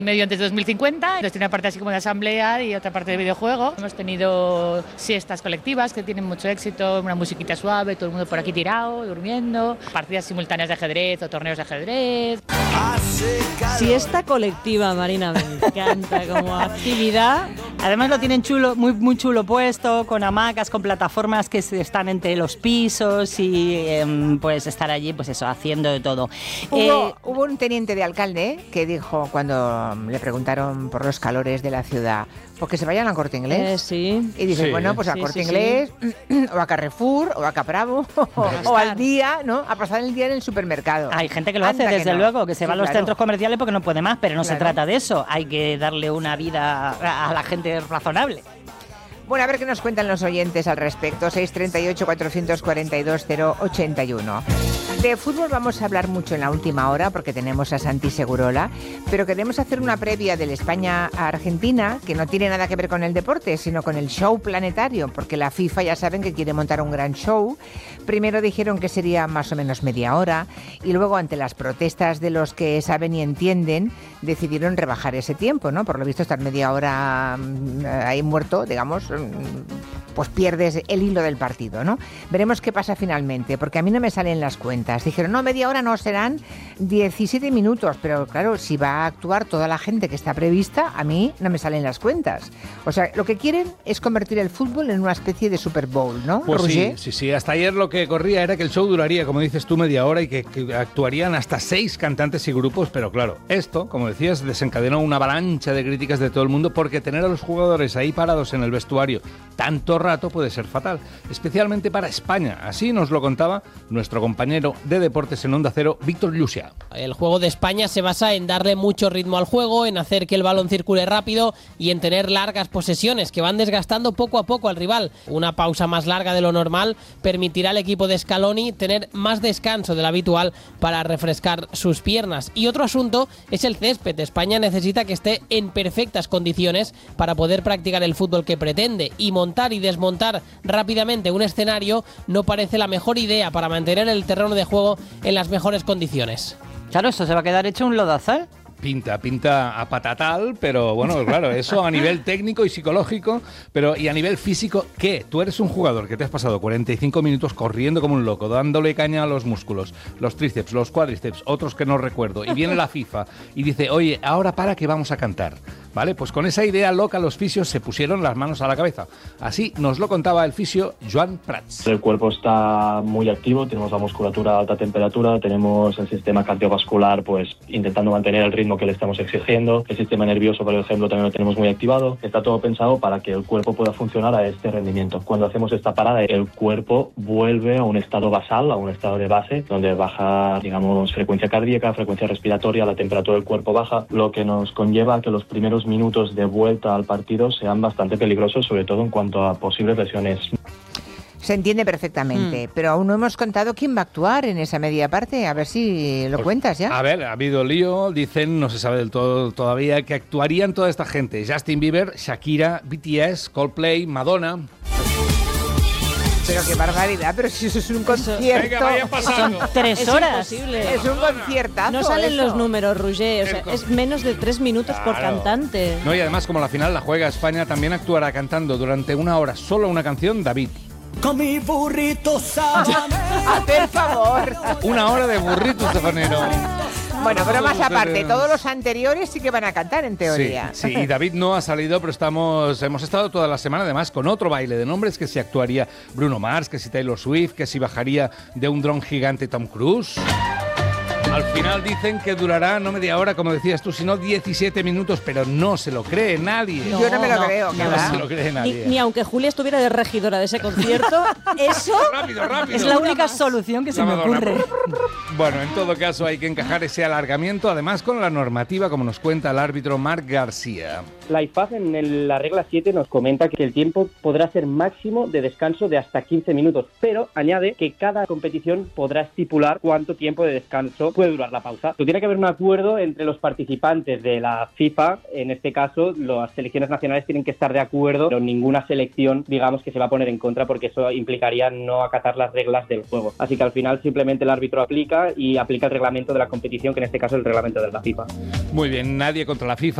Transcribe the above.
Medio antes de 2050, entonces tiene una parte así como de asamblea y otra parte de videojuego. Hemos tenido siestas colectivas que tienen mucho éxito, una musiquita suave, todo el mundo por aquí tirado, durmiendo, partidas simultáneas de ajedrez o torneos de ajedrez. Siesta colectiva, Marina, me encanta como actividad. Además lo tienen chulo, muy chulo puesto, con hamacas, con plataformas que están entre los pisos y pues estar allí, pues eso, haciendo de todo. Hubo un teniente de alcalde que dijo cuando le preguntaron por los calores de la ciudad, pues que se vayan a Corte Inglés. Sí. Y dice, bueno, pues a Corte Inglés, o a Carrefour, o a Capravo, o al día, ¿no? A pasar el día en el supermercado. Hay gente que lo hace, desde luego, que se va a los centros comerciales porque no puede más, pero no se trata de eso. Hay que darle una vida a la gente razonable. Bueno, a ver qué nos cuentan los oyentes al respecto. 638-442-081. De fútbol vamos a hablar mucho en la última hora porque tenemos a Santi Segurola, pero queremos hacer una previa del España-Argentina que no tiene nada que ver con el deporte, sino con el show planetario, porque la FIFA ya saben que quiere montar un gran show. Primero dijeron que sería más o menos media hora y luego, ante las protestas de los que saben y entienden, decidieron rebajar ese tiempo, ¿no? Por lo visto, estar media hora ahí muerto, digamos, pues pierdes el hilo del partido, ¿no? Veremos qué pasa finalmente, porque a mí no me salen las cuentas. Dijeron, no, media hora no, serán 17 minutos, pero claro, si va a actuar toda la gente que está prevista, a mí no me salen las cuentas. O sea, lo que quieren es convertir el fútbol en una especie de Super Bowl, ¿no, pues Roger? Sí, hasta ayer lo que corría era que el show duraría, como dices tú, media hora y que actuarían hasta 6 cantantes y grupos, pero claro, esto, como decías, desencadenó una avalancha de críticas de todo el mundo porque tener a los jugadores ahí parados en el vestuario tanto rato puede ser fatal, especialmente para España. Así nos lo contaba nuestro compañero de deportes en Onda Cero, Víctor Llucia. El juego de España se basa en darle mucho ritmo al juego, en hacer que el balón circule rápido y en tener largas posesiones que van desgastando poco a poco al rival. Una pausa más larga de lo normal permitirá al equipo de Scaloni tener más descanso de lo habitual para refrescar sus piernas. Y otro asunto es el césped. España necesita que esté en perfectas condiciones para poder practicar el fútbol que pretende, y montar y desmontar rápidamente un escenario no parece la mejor idea para mantener el terreno de juego en las mejores condiciones. Claro, esto se va a quedar hecho un lodazal. Pinta a patatal, pero bueno, claro, eso a nivel técnico y psicológico, pero y a nivel físico, ¿qué? Tú eres un jugador que te has pasado 45 minutos corriendo como un loco, dándole caña a los músculos, los tríceps, los cuádriceps, otros que no recuerdo, y viene la FIFA y dice, oye, ahora para que vamos a cantar, ¿vale? Pues con esa idea loca los fisios se pusieron las manos a la cabeza. Así nos lo contaba el fisio Joan Prats. El cuerpo está muy activo, tenemos la musculatura a alta temperatura, tenemos el sistema cardiovascular pues intentando mantener el ritmo que le estamos exigiendo, el sistema nervioso, por ejemplo, también lo tenemos muy activado. Está todo pensado para que el cuerpo pueda funcionar a este rendimiento. Cuando hacemos esta parada, el cuerpo vuelve a un estado basal, a un estado de base, donde baja, digamos, frecuencia cardíaca, frecuencia respiratoria, la temperatura del cuerpo baja, lo que nos conlleva a que los primeros minutos de vuelta al partido sean bastante peligrosos, sobre todo en cuanto a posibles lesiones. Se entiende perfectamente, pero aún no hemos contado quién va a actuar en esa media parte. A ver si lo cuentas ya. A ver, ha habido lío, dicen, no se sabe del todo todavía, que actuarían toda esta gente. Justin Bieber, Shakira, BTS, Coldplay, Madonna. Pero qué barbaridad, pero si eso es un concierto. Venga, vaya pasando. Son 3 horas. Imposible. Es un conciertazo. No salen eso. los números, Roger. O sea, es menos de 3 minutos por cantante. No, y además, como la final la juega España, también actuará cantando durante 1 hora solo una canción, David. Con mi burrito sabanero. Hacer favor. 1 hora de burrito sabanero. Bueno, pero más aparte, todos los anteriores sí que van a cantar, en teoría. Sí, y David no ha salido, pero hemos estado toda la semana además con otro baile de nombres, que si actuaría Bruno Mars, que si Taylor Swift, que si bajaría de un dron gigante Tom Cruise. Al final dicen que durará no media hora, como decías tú, sino 17 minutos, pero no se lo cree nadie. Yo no me lo creo, No se lo cree nadie. Ni aunque Julia estuviera de regidora de ese concierto, eso Rápido. Es la única solución que se me ocurre. Bueno, en todo caso hay que encajar ese alargamiento, además con la normativa, como nos cuenta el árbitro Marc García. La IFAB en la regla 7 nos comenta que el tiempo podrá ser máximo de descanso de hasta 15 minutos, pero añade que cada competición podrá estipular cuánto tiempo de descanso puede durar la pausa. Tiene que haber un acuerdo entre los participantes de la FIFA. En este caso, las selecciones nacionales tienen que estar de acuerdo, pero ninguna selección, digamos, que se va a poner en contra, porque eso implicaría no acatar las reglas del juego. Así que al final simplemente el árbitro aplica el reglamento de la competición, que en este caso es el reglamento de la FIFA. Muy bien, nadie contra la FIFA.